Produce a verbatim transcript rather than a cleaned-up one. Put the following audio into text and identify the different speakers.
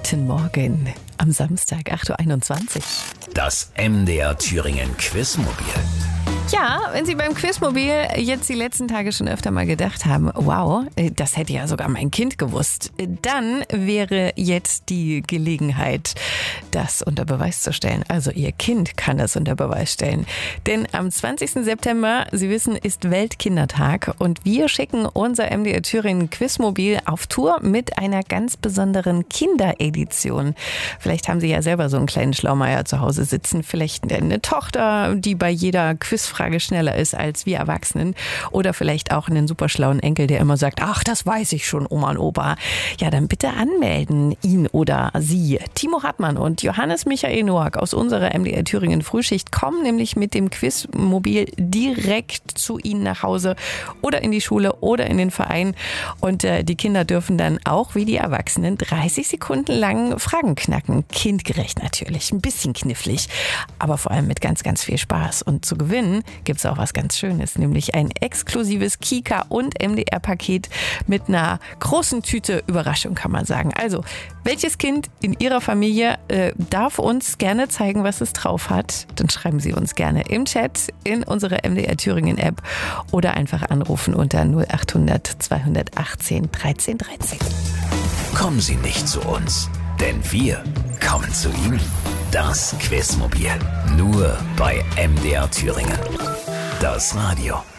Speaker 1: Guten Morgen am Samstag, acht Uhr einundzwanzig.
Speaker 2: Das M D R Thüringen Quizmobil.
Speaker 1: Ja, wenn Sie beim Quizmobil jetzt die letzten Tage schon öfter mal gedacht haben, wow, das hätte ja sogar mein Kind gewusst, dann wäre jetzt die Gelegenheit, das unter Beweis zu stellen. Also Ihr Kind kann das unter Beweis stellen. Denn am zwanzigsten September, Sie wissen, ist Weltkindertag und wir schicken unser M D R Thüringen Quizmobil auf Tour mit einer ganz besonderen Kinderedition. Vielleicht haben Sie ja selber so einen kleinen Schlaumeier zu Hause sitzen, vielleicht eine Tochter, die bei jeder Quizfrage schneller ist als wir Erwachsenen oder vielleicht auch einen super schlauen Enkel, der immer sagt, ach, das weiß ich schon, Oma und Opa. Ja, dann bitte anmelden, ihn oder sie. Timo Hartmann und Johannes Michael Noack aus unserer M D R Thüringen Frühschicht kommen nämlich mit dem Quizmobil direkt zu Ihnen nach Hause oder in die Schule oder in den Verein und äh, die Kinder dürfen dann auch wie die Erwachsenen dreißig Sekunden lang Fragen knacken. Kindgerecht natürlich, ein bisschen knifflig, aber vor allem mit ganz, ganz viel Spaß. Und zu gewinnen gibt es auch was ganz Schönes, nämlich ein exklusives Kika- und M D R-Paket mit einer großen Tüte Überraschung, kann man sagen. Also, welches Kind in Ihrer Familie äh, darf uns gerne zeigen, was es drauf hat? Dann schreiben Sie uns gerne im Chat, in unsere M D R Thüringen App oder einfach anrufen unter null acht hundert zweihundertachtzehn dreizehn dreizehn.
Speaker 2: Kommen Sie nicht zu uns, denn wir kommen zu Ihnen. Das Quizmobil. Nur bei M D R Thüringen. Das Radio.